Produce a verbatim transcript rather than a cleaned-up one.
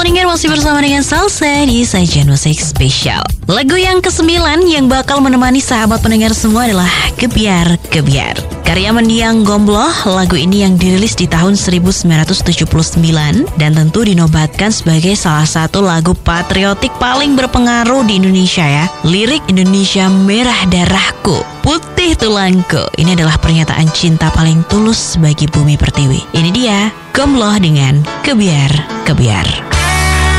pendengar, masih bersama dengan Salsa di Sajian Musik Spesial. Lagu yang kesembilan yang bakal menemani sahabat pendengar semua adalah Gebiar Gebiar, karya Mendiang Gombloh. Lagu ini yang dirilis di tahun seribu sembilan ratus tujuh puluh sembilan dan tentu dinobatkan sebagai salah satu lagu patriotik paling berpengaruh di Indonesia ya. Lirik Indonesia merah darahku, putih tulangku. Ini adalah pernyataan cinta paling tulus bagi bumi pertiwi. Ini dia Gombloh dengan Gebiar Gebiar.